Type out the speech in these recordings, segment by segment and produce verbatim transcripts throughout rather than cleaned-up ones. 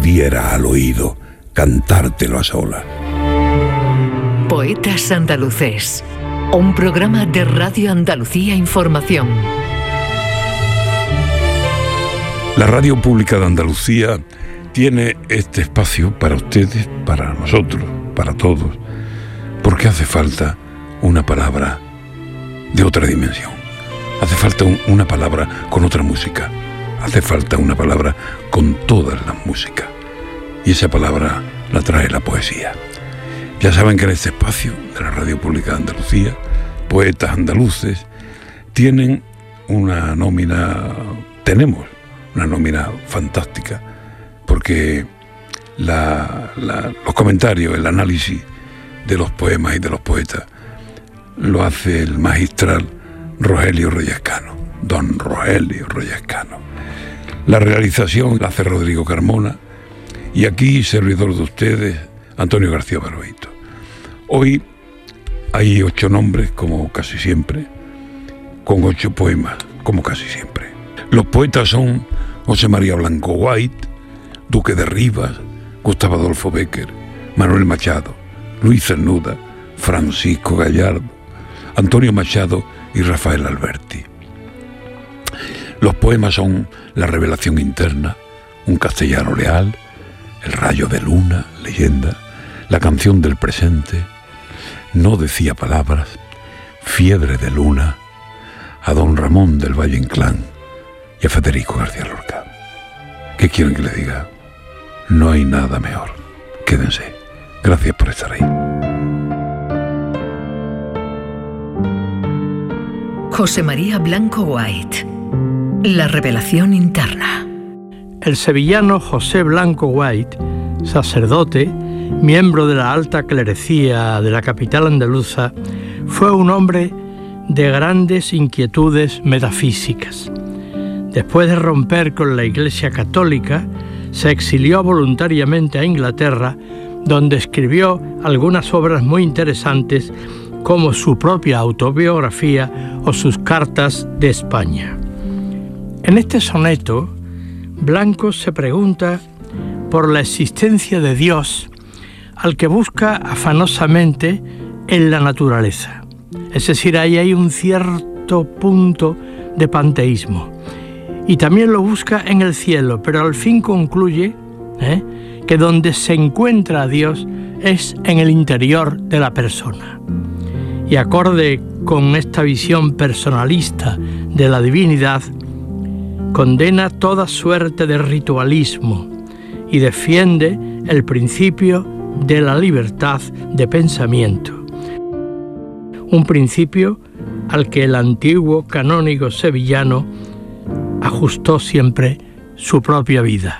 pudiera al oído cantártelo a solas. Poetas Andaluces, un programa de Radio Andalucía Información. La Radio Pública de Andalucía tiene este espacio para ustedes, para nosotros, para todos, porque hace falta una palabra de otra dimensión. Hace falta un, una palabra con otra música. Hace falta una palabra con todas las músicas. Y esa palabra la trae la poesía. Ya saben que en este espacio de la Radio Pública de Andalucía, Poetas Andaluces tienen una nómina, tenemos una nómina fantástica, porque la, la, los comentarios, el análisis de los poemas y de los poetas lo hace el magistral Rogelio Reyescano, don Rogelio Reyescano. La realización la hace Rodrigo Carmona y aquí, servidor de ustedes, Antonio García Barbeito. Hoy hay ocho nombres, como casi siempre, con ocho poemas, como casi siempre. Los poetas son José María Blanco White, Duque de Rivas, Gustavo Adolfo Bécquer, Manuel Machado, Luis Cernuda, Francisco Gallardo, Antonio Machado y Rafael Alberti. Los poemas son La revelación interna, Un castellano leal, El rayo de luna, leyenda, La canción del presente, No decía palabras, Fiebre de luna, a don Ramón del Valle Inclán y a Federico García Lorca. ¿Qué quieren que les diga? No hay nada mejor. Quédense. Gracias por estar ahí. José María Blanco White, La revelación interna. El sevillano José Blanco White, sacerdote, miembro de la alta clerecía de la capital andaluza, fue un hombre de grandes inquietudes metafísicas. Después de romper con la Iglesia Católica, se exilió voluntariamente a Inglaterra, donde escribió algunas obras muy interesantes, como su propia autobiografía o sus cartas de España. En este soneto, Blanco se pregunta por la existencia de Dios, al que busca afanosamente en la naturaleza. Es decir, ahí hay un cierto punto de panteísmo. Y también lo busca en el cielo, pero al fin concluye ¿eh? que donde se encuentra a Dios es en el interior de la persona. Y acorde con esta visión personalista de la divinidad, condena toda suerte de ritualismo y defiende el principio de la libertad de pensamiento, un principio al que el antiguo canónigo sevillano ajustó siempre su propia vida.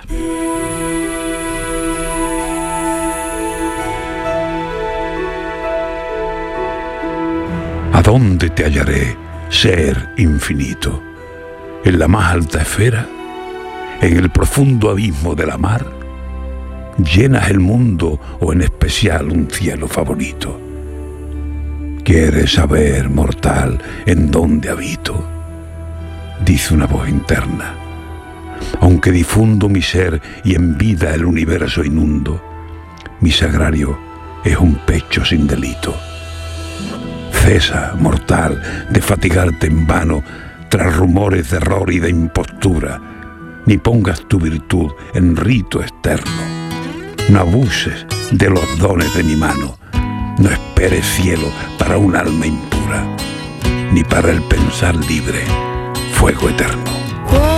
¿A dónde te hallaré, ser infinito? ¿En la más alta esfera? ¿En el profundo abismo de la mar? ¿Llenas el mundo o en especial un cielo favorito? ¿Quieres saber, mortal, en dónde habito? Dice una voz interna. Aunque difundo mi ser y en vida el universo inundo, mi sagrario es un pecho sin delito. Cesa, mortal, de fatigarte en vano tras rumores de error y de impostura, ni pongas tu virtud en rito externo. No abuses de los dones de mi mano, no esperes cielo para un alma impura, ni para el pensar libre, fuego eterno.